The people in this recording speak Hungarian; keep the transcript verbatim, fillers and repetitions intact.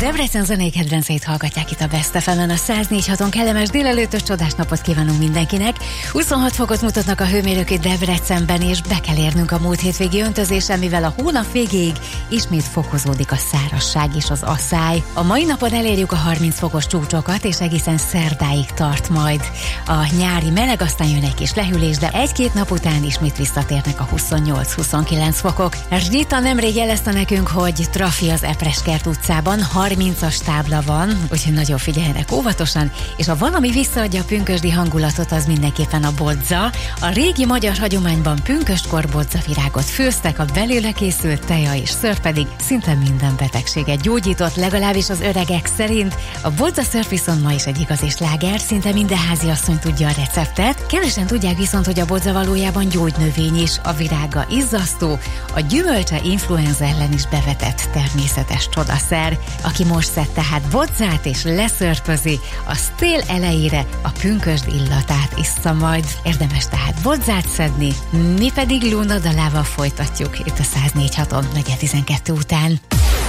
Debrecen zenei kedvenceit hallgatják itt a Best ef emen, a száz négy haton kellemes délelőtös csodás napot kívánunk mindenkinek. huszonhat fokot mutatnak a hőmérők Debrecenben, és be kell érnünk a múlt hétvégi öntözéssel, mivel a hónap végéig ismét fokozódik a szárazság és az asszály. A mai napon elérjük a harminc fokos csúcsokat, és egészen szerdáig tart majd a nyári meleg, aztán jön egy kis lehűlés, de egy-két nap után ismét visszatérnek a huszonnyolc-huszonkilenc fokok. Rita nemrég jelezte nekünk, hogy trafi az Epreskert utcában, harmincas tábla van, úgyhogy nagyon figyeljenek óvatosan, és ha valami visszaadja a pünkösdi hangulatot, az mindenképpen a bodza. A régi magyar hagyományban pünköstkor bodzavirágot főztek, a belőle készült teja és ször pedig szinte minden betegséget gyógyított, legalábbis az öregek szerint. A bodzaször viszont ma is egy igazi sláger, szinte minden háziasszony tudja a receptet. Kevesen tudják viszont, hogy a bodza valójában gyógynövény is, a virága izzasztó, a gyümölcse influenza ellen is bevetett természetes csodaszer. Aki most szed tehát bodzát és leszörpözi, az tél elejére a pünkösd illatát issza majd. Érdemes tehát bodzát szedni, mi pedig Luna dalával folytatjuk itt a száz négy haton negyven tizenkettő után.